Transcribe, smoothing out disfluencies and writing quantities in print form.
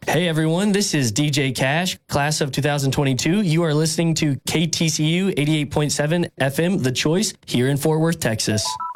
Hey everyone, this is DJ Cash, class of 2022. You are listening to KTCU 88.7 FM, The Choice, here in Fort Worth, Texas.